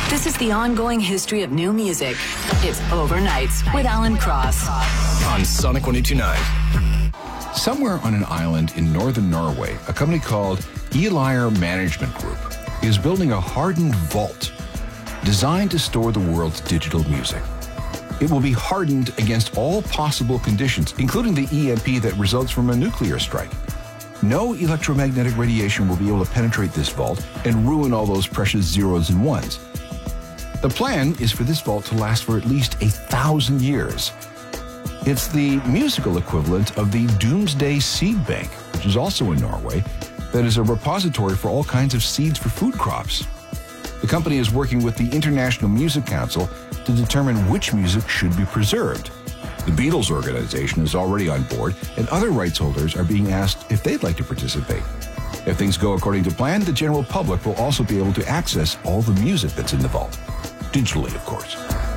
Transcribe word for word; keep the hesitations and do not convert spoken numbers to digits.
This is the ongoing history of new music. It's Overnights with Alan Cross on Sonic one oh two point nine. Somewhere on an island in northern Norway, a company called Elir Management Group is building a hardened vault designed to store the world's digital music. It will be hardened against all possible conditions, including the E M P that results from a nuclear strike. No electromagnetic radiation will be able to penetrate this vault and ruin all those precious zeros and ones. The plan is for this vault to last for at least a thousand years. It's the musical equivalent of the Doomsday Seed Bank, which is also in Norway, that is a repository for all kinds of seeds for food crops. The company is working with the International Music Council to determine which music should be preserved. The Beatles organization is already on board, and other rights holders are being asked if they'd like to participate. If things go according to plan, the general public will also be able to access all the music that's in the vault. Digitally, of course.